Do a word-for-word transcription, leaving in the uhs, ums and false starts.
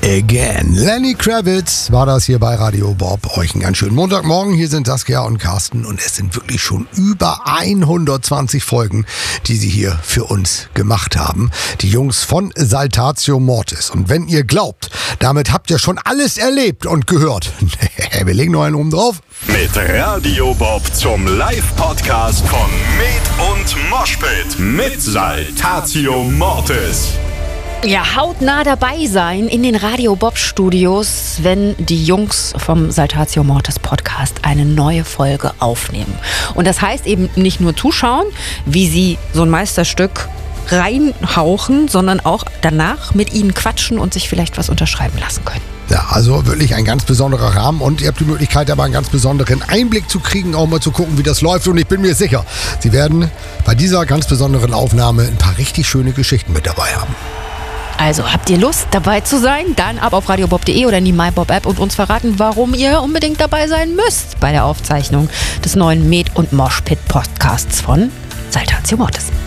again. Lenny Kravitz war das hier bei Radio Bob. Euch einen ganz schönen Montagmorgen. Hier sind Saskia und Carsten und es sind wirklich schon über hundertzwanzig Folgen, die sie hier für uns gemacht haben. Die Jungs von Saltatio Mortis. Und wenn ihr glaubt, damit habt ihr schon alles erlebt und gehört. Wir legen noch einen oben drauf. Mit Radio Bob zum Live-Podcast von Med und Moshpit mit Saltatio Mortis. Ja, hautnah dabei sein in den Radio Bob Studios, wenn die Jungs vom Saltatio Mortis Podcast eine neue Folge aufnehmen. Und das heißt eben nicht nur zuschauen, wie sie so ein Meisterstück reinhauchen, sondern auch danach mit ihnen quatschen und sich vielleicht was unterschreiben lassen können. Ja, also wirklich ein ganz besonderer Rahmen und ihr habt die Möglichkeit, aber einen ganz besonderen Einblick zu kriegen, auch mal zu gucken, wie das läuft. Und ich bin mir sicher, sie werden bei dieser ganz besonderen Aufnahme ein paar richtig schöne Geschichten mit dabei haben. Also habt ihr Lust, dabei zu sein? Dann ab auf radiobob punkt de oder in die MyBob-App und uns verraten, warum ihr unbedingt dabei sein müsst bei der Aufzeichnung des neuen Med- und Moshpit-Podcasts von Saltatio Mortis.